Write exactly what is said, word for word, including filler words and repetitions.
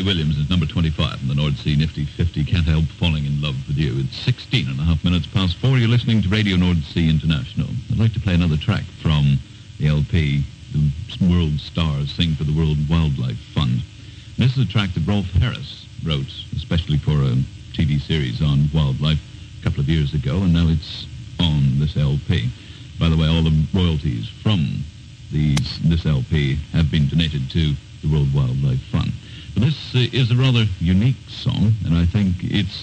Williams is number twenty-five in the North Sea Nifty fifty. Can't help falling in love with you. It's sixteen and a half minutes past four. You're listening to Radio North Sea International. I'd like to play another track from the L P, The World Stars Sing for the World Wildlife Fund. This is a track that Rolf Harris wrote, especially for a T V series on wildlife a couple of years ago, and now it's on this L P. By the way, all the royalties from these this L P have been donated to the World Wildlife Fund. But this uh, is a rather unique song, and I think it's